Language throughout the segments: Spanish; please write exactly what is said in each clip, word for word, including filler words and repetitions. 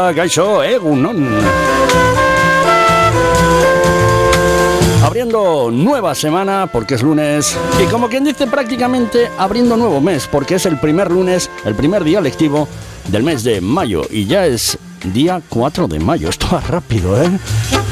Vasca, Kaixo, Egunon. Abriendo nueva semana porque es lunes y como quien dice prácticamente abriendo nuevo mes porque es el primer lunes, el primer día lectivo del mes de mayo y ya es día cuatro de mayo. Esto va rápido, ¿eh?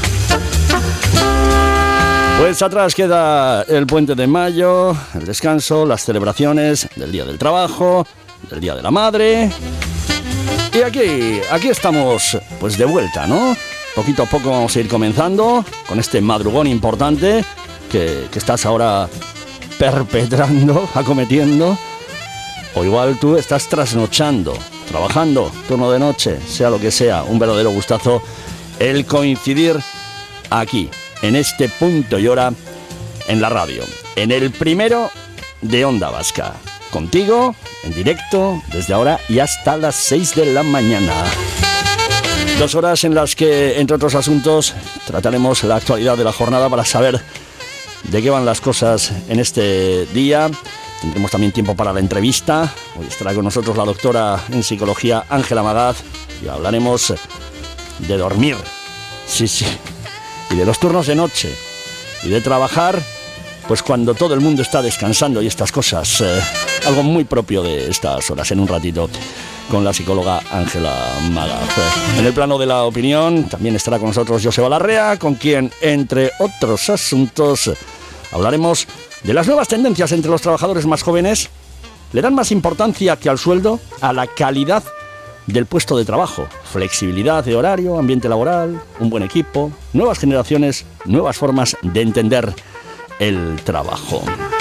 Pues atrás queda el puente de mayo, el descanso, las celebraciones del Día del Trabajo, del Día de la Madre. Y aquí, aquí estamos pues de vuelta, ¿no? Poquito a poco vamos a ir comenzando con este madrugón importante que, que estás ahora perpetrando, acometiendo. O igual tú estás trasnochando, trabajando, turno de noche, sea lo que sea. Un verdadero gustazo el coincidir aquí, en este punto y hora, en la radio. En el primero de Onda Vasca. Contigo, en directo, desde ahora y hasta las seis de la mañana. Dos horas en las que, entre otros asuntos, trataremos la actualidad de la jornada para saber de qué van las cosas en este día. Tendremos también tiempo para la entrevista. Hoy estará con nosotros la doctora en psicología Ángela Magaz y hablaremos de dormir. Sí, sí. Y de los turnos de noche. Y de trabajar, pues cuando todo el mundo está descansando y estas cosas. Eh, algo muy propio de estas horas, en un ratito, con la psicóloga Ángela Magaz. En el plano de la opinión también estará con nosotros Joseba Larrea, con quien, entre otros asuntos, hablaremos de las nuevas tendencias entre los trabajadores más jóvenes. Le dan más importancia que al sueldo a la calidad del puesto de trabajo, flexibilidad de horario, ambiente laboral, un buen equipo, nuevas generaciones, nuevas formas de entender el trabajo.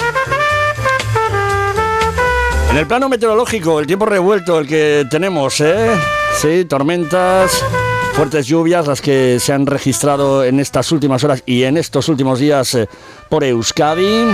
En el plano meteorológico, el tiempo revuelto, el que tenemos, ¿eh? Sí, tormentas, fuertes lluvias, las que se han registrado en estas últimas horas y en estos últimos días eh, por Euskadi.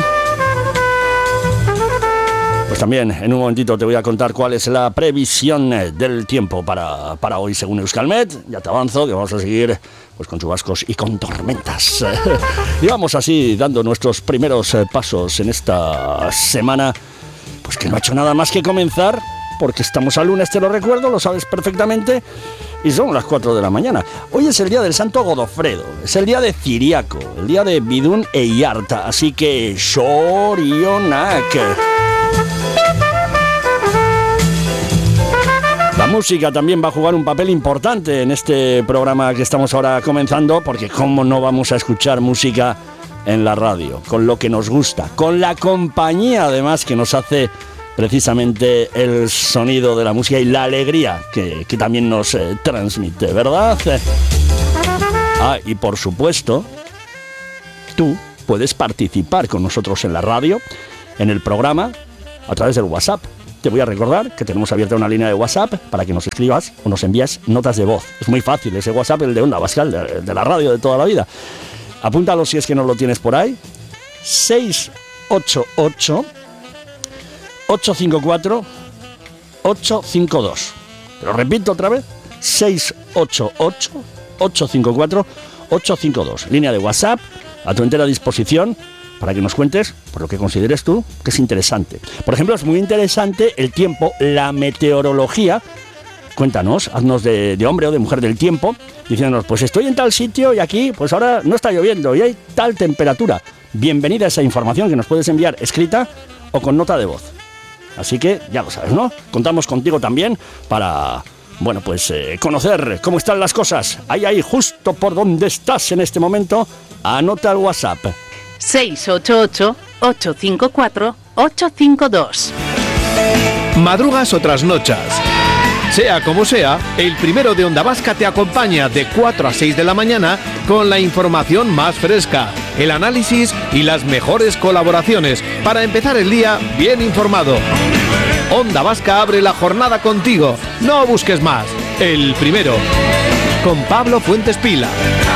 Pues también en un momentito te voy a contar cuál es la previsión del tiempo para, para hoy según Euskalmet. Ya te avanzo que vamos a seguir pues con chubascos y con tormentas. Y vamos así dando nuestros primeros pasos en esta semana, pues que no ha hecho nada más que comenzar, porque estamos al lunes, te lo recuerdo, lo sabes perfectamente, y son las cuatro de la mañana. Hoy es el día del Santo Godofredo, es el día de Ciriaco, el día de Bidún e Iarta, así que Xorionak. La música también va a jugar un papel importante en este programa que estamos ahora comenzando, porque cómo no vamos a escuchar música en la radio, con lo que nos gusta, con la compañía además que nos hace precisamente el sonido de la música y la alegría que, que también nos eh, transmite, ¿verdad? Ah, y por supuesto, tú puedes participar con nosotros en la radio, en el programa, a través del WhatsApp. Te voy a recordar que tenemos abierta una línea de WhatsApp para que nos escribas o nos envíes notas de voz. Es muy fácil, ese WhatsApp, el de Onda Vasca, el de, de la radio de toda la vida. Apúntalo si es que no lo tienes por ahí. seis ocho ocho, ocho cinco cuatro, ocho cinco dos. Te lo repito otra vez. seis ocho ocho, ocho cinco cuatro, ocho cinco dos. Línea de WhatsApp a tu entera disposición para que nos cuentes por lo que consideres tú que es interesante. Por ejemplo, es muy interesante el tiempo, la meteorología. Cuéntanos, haznos de, de hombre o de mujer del tiempo, diciéndonos, pues estoy en tal sitio y aquí, pues ahora no está lloviendo y hay tal temperatura. Bienvenida a esa información que nos puedes enviar escrita o con nota de voz. Así que ya lo sabes, ¿no? Contamos contigo también para, bueno, pues eh, conocer cómo están las cosas. Ahí, ahí, justo por donde estás en este momento, anota el WhatsApp. seis ocho ocho, ocho cinco cuatro, ocho cinco dos. Madrugas o trasnochas. Sea como sea, el primero de Onda Vasca te acompaña de cuatro a seis de la mañana con la información más fresca, el análisis y las mejores colaboraciones para empezar el día bien informado. Onda Vasca abre la jornada contigo. No busques más. El primero. Con Pablo Fuentes Pila.